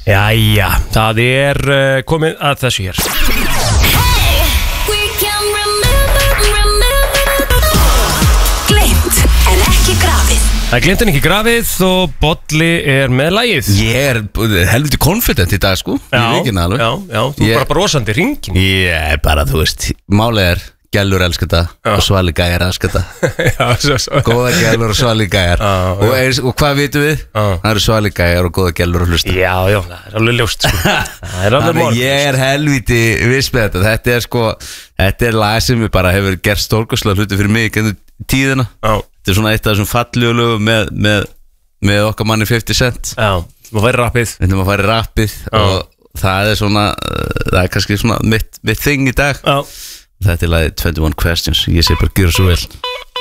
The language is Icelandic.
Jæja, það komið að þessu hér. Gleymt en ekki grafið. Það er gleymt en ekki grafið og Bolli með lagið. Ég helviti confident í dag, sko. Já, þú bara brosandi hringin. Ég bara, þú veist, málið gælur elskar þetta og svali gæjar elskar þetta. Góða gælur og svali gæjar. Og hvað vitum við? Það eru svali gæjar og góða gælur að hlusta. Já, það er alveg ljóst, sko. Það er alveg morgun. Ég helviti viss með þetta. Þetta sko, þetta lag sem við bara hefur gert stórkostlega hluti fyrir mig í tíðina. Þetta svona eitt af þessum falljöflögum með okkar manni 50 Cent. Já, við erum að fara í rappið og það svona, það kannski svona mitt þing í dag. Þetta lagið 21 Questions. Ég sé bara gjör svo vel.